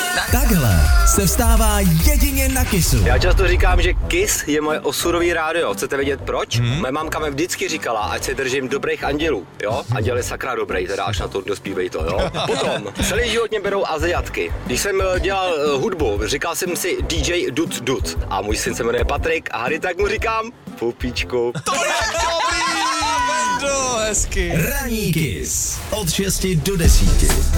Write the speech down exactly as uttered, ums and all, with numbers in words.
Takhle se vstává jedině na Kissu. Já často říkám, že Kiss je moje osudový rádio. Chcete vědět proč? Hmm. Moje mámka mi vždycky říkala, ať se držím dobrých andělů, jo? Anděl je sakra dobrý, teda až na to dospívej to, jo? Potom, celý život mě berou Aziatky. Když jsem dělal uh, hudbu, říkal jsem si D J Dud Dud. A můj syn se jmenuje Patrik a Harry, tak mu říkám Pupíčku. To je dobrý! Vendo, hezky. Ranní Kiss od šesti do desíti.